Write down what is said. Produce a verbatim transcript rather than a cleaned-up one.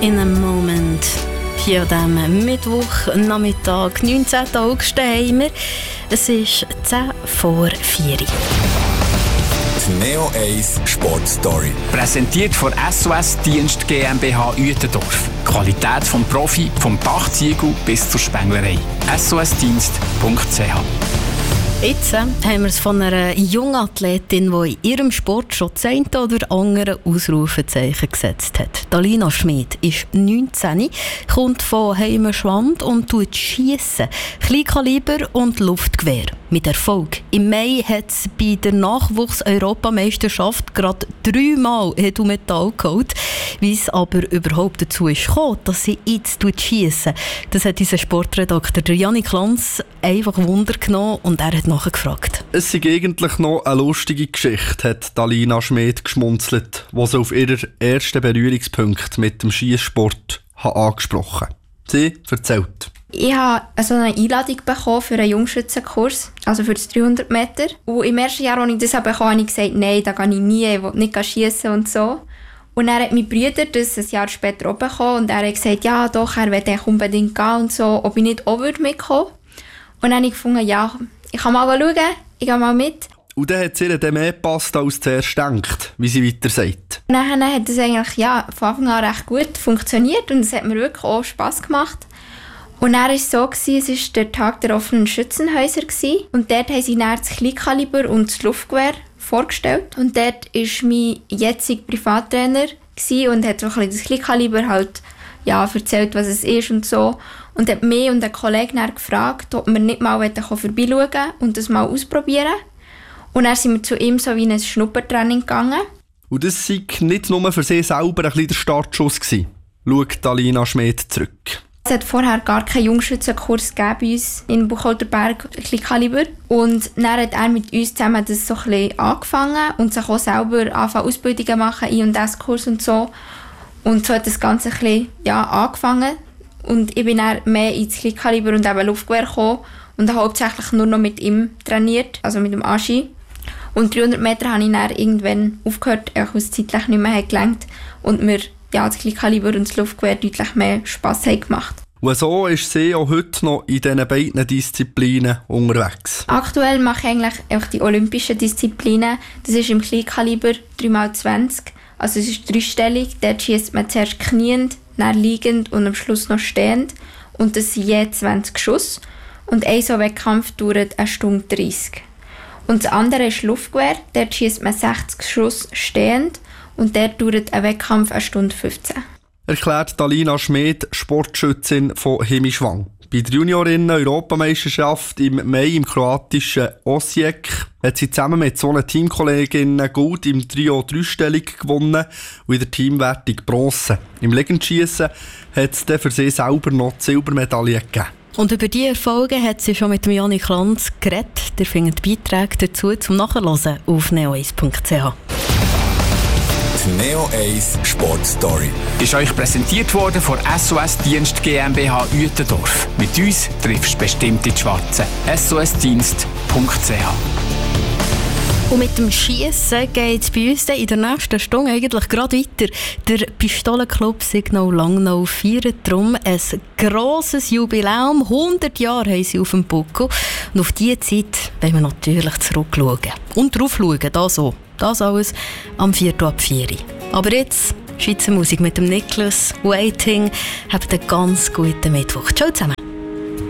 In a Moment. Hier an diesem Mittwoch, Nachmittag, neunzehnten August haben wir. Es ist zehn vor vier. Die Neo eins Sport Story. Präsentiert von S O S Dienst GmbH Uetendorf. Qualität vom Profi, vom Dachziegel bis zur Spenglerei. S O S Dienst punkt c h. Jetzt äh, haben wir es von einer jungen Athletin, die in ihrem Sport schon das eine oder andere Ausrufezeichen gesetzt hat. Dalina Schmid ist neunzehn, kommt von Heimenschwand und tut Schiessen, Kleinkaliber und Luftgewehr. Mit Erfolg. Im Mai hat sie bei der Nachwuchs-Europameisterschaft gerade dreimal um Metall geholt. Wie es aber überhaupt dazu ist gekommen, dass sie jetzt schiessen, das hat unser Sportredakteur Janik Lanz einfach Wunder genommen und er hat nachgefragt. Es ist eigentlich noch eine lustige Geschichte, hat Dalina Schmid geschmunzelt, die sie auf ihren ersten Berührungspunkt mit dem Schiesssport angesprochen hat. Sie erzählt. Ich habe also eine Einladung bekommen für einen Jungschützenkurs, also für das dreihundert Meter. Und im ersten Jahr, als ich das bekommen habe, habe ich gesagt, nein, da gehe ich nie, ich will nicht schiessen und so. Und dann hat mein Bruder das ein Jahr später auch bekommen und er hat gesagt, ja doch, er will unbedingt gehen und so, ob ich nicht auch mitkommen würde. Und dann habe ich gefunden, ja, ich kann mal schauen, ich gehe mal mit. Und dann hat es ihr dann mehr gepasst als zuerst gedacht, wie sie weiter sagt. Und dann hat es eigentlich ja, von Anfang an recht gut funktioniert und es hat mir wirklich auch Spass gemacht. Und dann war es so, es war der Tag der offenen Schützenhäuser und dort haben sie dann das Kleinkaliber und das Luftgewehr vorgestellt. Und dort war mein jetziger Privattrainer und hat so ein bisschen das Kleinkaliber halt, ja, erzählt, was es ist und so. Und hat mich und einen Kollegen dann gefragt, ob wir nicht mal vorbeischauen und das mal ausprobieren. Und dann sind wir zu ihm so wie in ein Schnuppertraining gegangen. Und das war nicht nur für sie selber ein bisschen der Startschuss gewesen, schaut Dalina Schmid zurück. Es hat vorher gar keinen Jungschützenkurs gegeben bei uns in Buchholterberg, Kleinkaliber. Und dann hat er mit uns zusammen das so ein bisschen angefangen und sich auch selber anfangen Ausbildungen machen, I und S-Kurs und so. Und so hat das Ganze ein bisschen, ja, angefangen. Und ich bin dann mehr ins Kleinkaliber und eben Luftgewehr gekommen und habe hauptsächlich nur noch mit ihm trainiert, also mit dem Aschi. Und dreihundert Meter habe ich dann irgendwann aufgehört, weil es zeitlich nicht mehr gelangt und mir ja, das Kleinkaliber und das Luftgewehr deutlich mehr Spass haben gemacht. Und so ist sie auch heute noch in diesen beiden Disziplinen unterwegs. Aktuell mache ich eigentlich auch die olympischen Disziplinen. Das ist im Kleinkaliber drei mal zwanzig. Also es ist dreistellig. Dort schiesst man zuerst kniend, dann liegend und am Schluss noch stehend. Und das sind je zwanzig Schuss. Und ein so Wettkampf dauert eine Stunde dreißig. Und das andere ist Luftgewehr. Dort schiesst man sechzig Schuss stehend. Und dort dauert ein Wettkampf eine Stunde fünfzehn. Erklärt Dalina Schmid, Sportschützin von Heimenschwand. Bei der Juniorinnen-Europameisterschaft im Mai im kroatischen Osijek hat sie zusammen mit zwei Teamkolleginnen Gold im Trio dreistellig gewonnen und in der Teamwertung Bronze. Im Legendschiessen hat es dann für sie selber noch die Silbermedaille gegeben. Und über diese Erfolge hat sie schon mit dem Janik Lanz geredet. Ihr findet Beiträge dazu zum Nachhören auf neo eins punkt c h. Die Neo eins Sport Story ist euch präsentiert worden von S O S Dienst GmbH Uetendorf. Mit uns triffst du bestimmt in die Schwarze. S O S Dienst punkt c h. Und mit dem Schiessen geht es bei uns in der nächsten Stunde eigentlich gerade weiter. Der Pistolenclub Signal Langnau feiert darum ein grosses Jubiläum. hundert Jahre haben sie auf dem Buckel. Und auf diese Zeit wollen wir natürlich zurückschauen. Und drauf schauen, da so. Das alles am Viertel ab vier. Aber jetzt Schweizer Musik mit dem Niklas. Waiting. Habt einen ganz guten Mittwoch. Ciao zusammen.